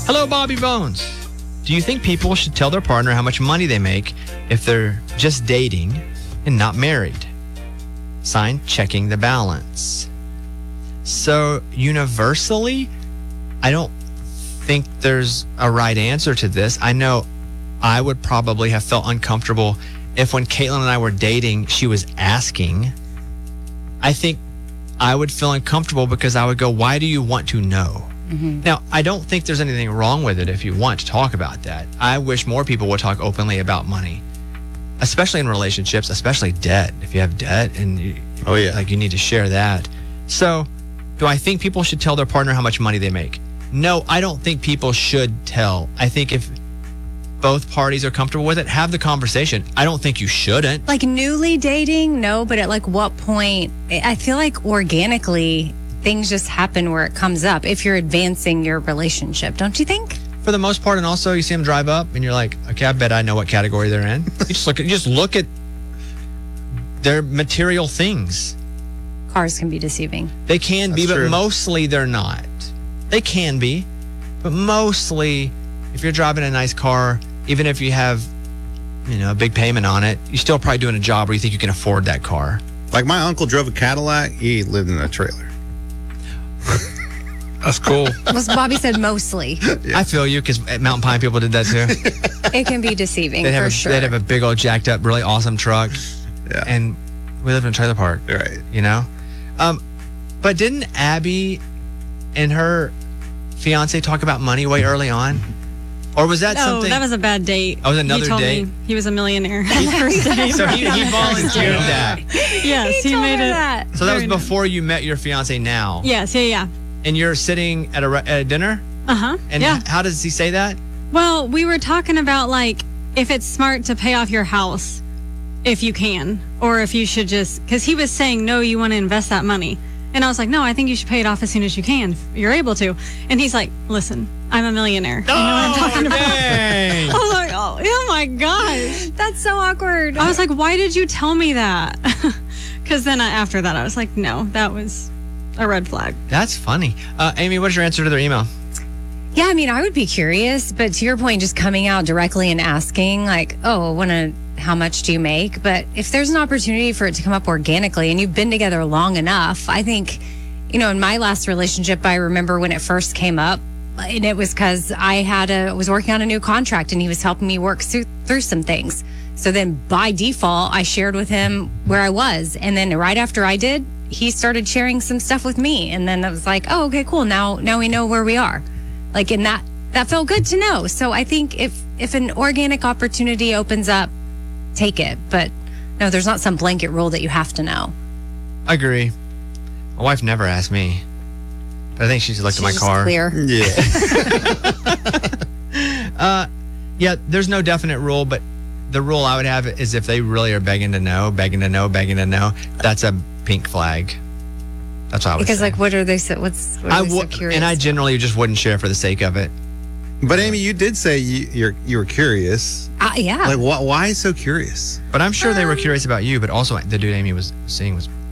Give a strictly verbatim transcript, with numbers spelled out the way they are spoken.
Hello, Bobby Bones. Do you think people should tell their partner how much money they make if they're just dating and not married? Signed, Checking the Balance. So universally, I don't think there's a right answer to this. I know I would probably have felt uncomfortable if when Caitlin and I were dating, she was asking. I think I would feel uncomfortable because I would go, why do you want to know? Mm-hmm. Now, I don't think there's anything wrong with it if you want to talk about that. I wish more people would talk openly about money, especially in relationships, especially debt. If you have debt and you, oh yeah, like you need to share that. So, do I think people should tell their partner how much money they make? No, I don't think people should tell. I think if both parties are comfortable with it, have the conversation. I don't think you shouldn't. Like newly dating, no, but at like what point? I feel like organically things just happen where it comes up if you're advancing your relationship, don't you think? For the most part, and also you see them drive up and you're like, okay, I bet I know what category they're in. You just look at you just look at their material things. Cars can be deceiving. They can That's be, but true. mostly they're not. They can be, but mostly if you're driving a nice car, even if you have, you know, a big payment on it, you're still probably doing a job where you think you can afford that car. Like my uncle drove a Cadillac. He lived in a trailer. That's cool. Well, Bobby said mostly. Yeah. I feel you because Mountain Pine people did that too. It can be deceiving They'd have for a, sure. They'd have a big old jacked up, really awesome truck. Yeah. And we live in a trailer park. Right. You know? Um, but didn't Abby and her fiance talk about money way early on? Or was that No, something? that was a bad date. Oh, it was another he told date? Me he was a millionaire. First date. So he, he volunteered that. Yes, he, he, told made her it. that. So that was Very nice. before you met your fiance now. Yes, yeah, yeah. And you're sitting at a, re- at a dinner? Uh huh. And yeah. h- how does he say that? Well, we were talking about like if it's smart to pay off your house if you can, or if you should just, because he was saying, no, you want to invest that money. And I was like, no, I think you should pay it off as soon as you can. If you're able to. And he's like, listen, I'm a millionaire. You know what I'm talking about? Dang. I was like, oh, oh my gosh. That's so awkward. I was like, why did you tell me that? Because then I, after that, I was like, no, that was a red flag. That's funny. Uh, Amy, what's your answer to their email? Yeah, I mean, I would be curious, but to your point, just coming out directly and asking, like, oh, I want to, how much do you make? But if there's an opportunity for it to come up organically and you've been together long enough, I think, you know, in my last relationship, I remember when it first came up, and it was because I had a, was working on a new contract and he was helping me work through, through some things. So then by default, I shared with him where I was. And then right after I did, he started sharing some stuff with me. And then I was like, oh, okay, cool. Now, now we know where we are. Like, and that, that felt good to know. So I think if, if an organic opportunity opens up, take it. But no, there's not some blanket rule that you have to know. I agree. My wife never asked me. But I think she's looked She's at my just car. clear. Yeah. uh, yeah, there's no definite rule, but the rule I would have is if they really are begging to know, begging to know, begging to know, that's a pink flag. That's what I would Because say. like, what are they so, what's, what are I they so would, curious and I about? generally just wouldn't share for the sake of it. But Amy, you did say you, you're you were curious. Uh, yeah. Like, wh- why so curious? But I'm sure they were curious about you, but also the dude Amy was seeing was